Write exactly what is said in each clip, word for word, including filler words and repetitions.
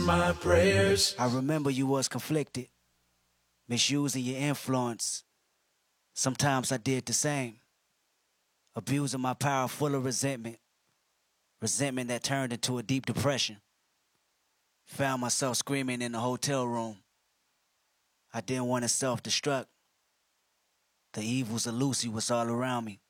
My prayers. I remember you was conflicted, misusing your influence. Sometimes I did the same, abusing my power full of resentment, resentment that turned into a deep depression. Found myself screaming in the hotel room. I didn't want to self-destruct. The evils of Lucy was all around me.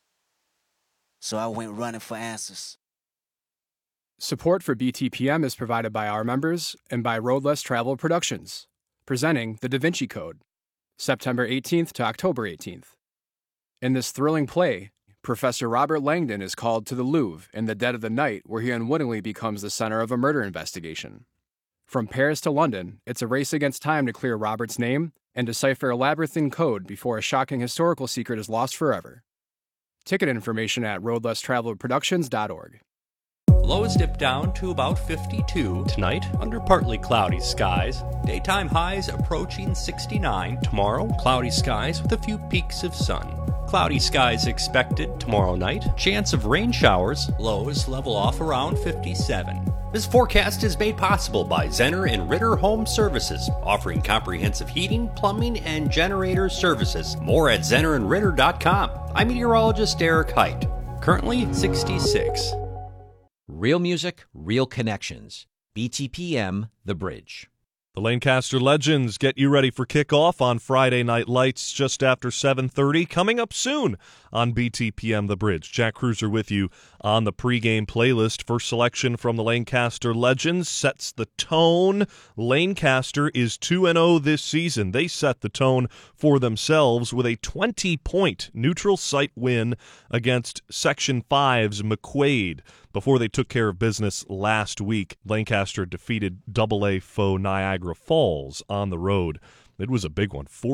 So I went running for answers. Support for B T P M is provided by our members and by Road Less Travel Productions, presenting The Da Vinci Code, September eighteenth to October eighteenth. In this thrilling play, Professor Robert Langdon is called to the Louvre in the dead of the night, where he unwittingly becomes the center of a murder investigation. From Paris to London, it's a race against time to clear Robert's name and decipher a labyrinthine code before a shocking historical secret is lost forever. Ticket information at road less travel productions dot org. Lows dip down to about fifty-two tonight under partly cloudy skies. Daytime highs approaching sixty-nine. Tomorrow, cloudy skies with a few peaks of sun. Cloudy skies expected tomorrow night. Chance of rain showers. Lows level off around fifty-seven. This forecast is made possible by Zenner and Ritter Home Services, offering comprehensive heating, plumbing, and generator services. More at zenner and ritter dot com. I'm meteorologist Eric Height. Currently sixty-six. Real music, real connections. B T P M, The Bridge. The Lancaster Legends get you ready for kickoff on Friday Night Lights just after seven thirty. Coming up soon on B T P M The Bridge. Jack Cruiser with you on the pregame playlist. First selection from the Lancaster Legends sets the tone. Lancaster is two and oh this season. They set the tone for themselves with a twenty-point neutral site win against Section five's McQuaid. Before they took care of business last week, Lancaster defeated double A foe Niagara Falls on the road. It was a big one.